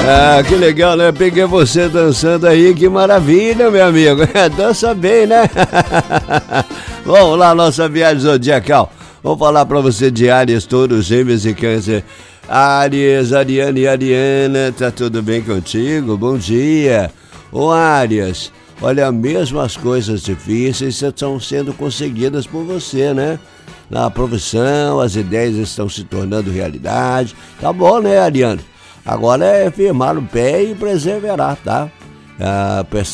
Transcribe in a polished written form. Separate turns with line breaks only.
Ah, que legal, né? Peguei você dançando aí, que maravilha, meu amigo. Dança bem, né? Vamos lá, nossa viagem zodiacal. Vou falar pra você de Áries, Touros, Gêmeos e Câncer. Áries, Ariane e Ariana, tá tudo bem contigo? Bom dia. Ô Áries, olha, mesmo as coisas difíceis estão sendo conseguidas por você, né? Na profissão, as ideias estão se tornando realidade. Tá bom, né, Ariane? Agora é firmar o pé e perseverar, tá?